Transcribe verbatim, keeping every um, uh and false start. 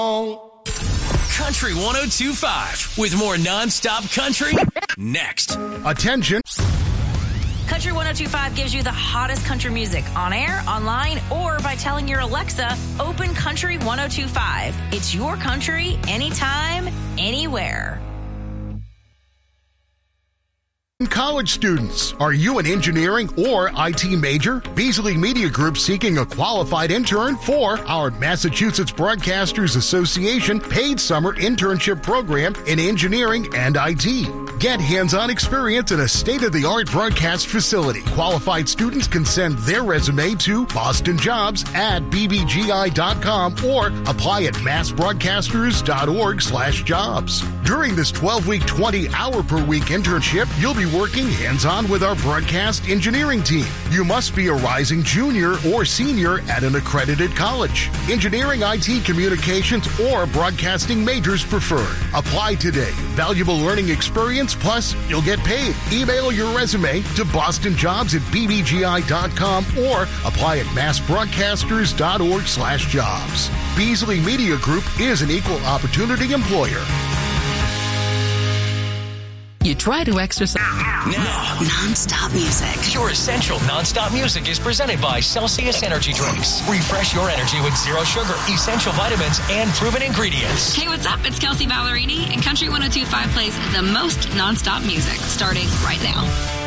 Country one oh two point five with more nonstop country next. Attention. Country one oh two point five gives you the hottest country music on air, online, or by telling your Alexa, open Country one oh two point five. It's your country, anytime, anywhere. College students, are you an engineering or I T major? Beasley Media Group seeking a qualified intern for our Massachusetts Broadcasters Association paid summer internship program in engineering and I T. Get hands-on experience in a state-of-the-art broadcast facility. Qualified students can send their resume to Boston Jobs at b b g i dot com or apply at mass broadcasters dot org slash jobs. During this twelve-week, twenty-hour-per-week internship, you'll be working hands-on with our broadcast engineering team. You must be a rising junior or senior at an accredited college. Engineering, I T, communications, or broadcasting majors preferred. Apply today. Valuable learning experience, plus you'll get paid. Email your resume to boston jobs at b b g i dot com or apply at mass broadcasters dot org slash jobs. Beasley Media Group is an equal opportunity employer. You try to exercise. Now, Non-stop music. your essential nonstop music is presented by Celsius Energy Drinks. Refresh your energy with zero sugar, essential vitamins, and proven ingredients. Hey, what's up? It's Kelsey Ballerini, and Country one oh two point five plays the most nonstop music starting right now.